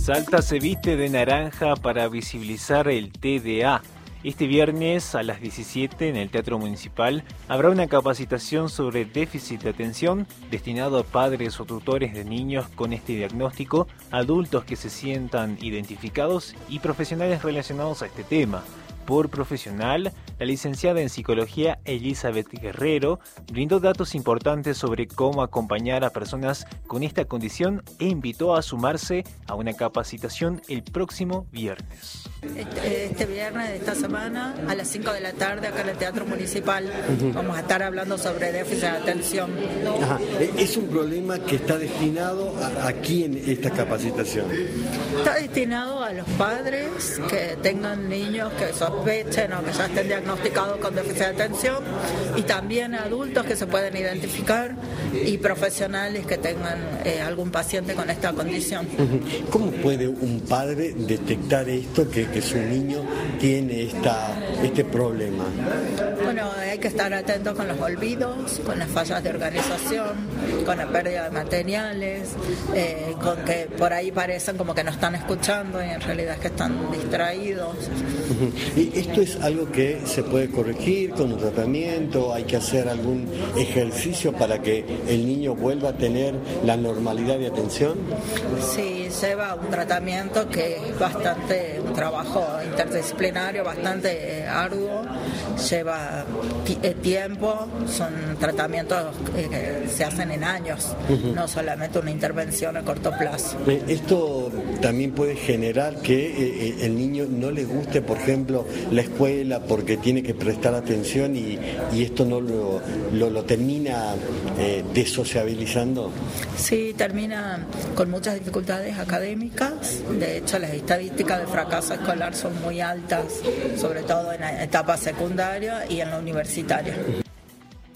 Salta se viste de naranja para visibilizar el TDA. Este viernes a las 17 en el Teatro Municipal habrá una capacitación sobre déficit de atención destinado a padres o tutores de niños con este diagnóstico, adultos que se sientan identificados y profesionales relacionados a este tema. Por profesional, la licenciada en psicología Elizabeth Guerrero brindó datos importantes sobre cómo acompañar a personas con esta condición e invitó a sumarse a una capacitación el próximo viernes. Este viernes de esta semana a las 5 de la tarde acá en el Teatro Municipal vamos a estar hablando sobre déficit de atención. Ajá. Es un problema que está destinado aquí en esta capacitación. Está destinado a los padres que tengan niños que sospechen o que ya estén diagnosticados con déficit de atención y también a adultos que se pueden identificar y profesionales que tengan algún paciente con esta condición. ¿Cómo puede un padre detectar esto, que su niño tiene este problema? Bueno, hay que estar atentos con los olvidos, con las fallas de organización, con la pérdida de materiales, con que por ahí parecen como que no están escuchando y en realidad es que están distraídos. ¿Y esto es algo que se puede corregir con un tratamiento? ¿Hay que hacer algún ejercicio para que el niño vuelva a tener la normalidad de atención? Sí, lleva un tratamiento que es un trabajo interdisciplinario bastante arduo, lleva tiempo, son tratamientos que se hacen en años, no solamente una intervención a corto plazo. Esto también puede generar que el niño no le guste, por ejemplo, la escuela porque tiene que prestar atención y esto no lo termina desociabilizando. Sí, termina con muchas dificultades académicas. De hecho, las estadísticas de fracaso escolar son muy altas, sobre todo en la etapa secundaria y en la universitaria.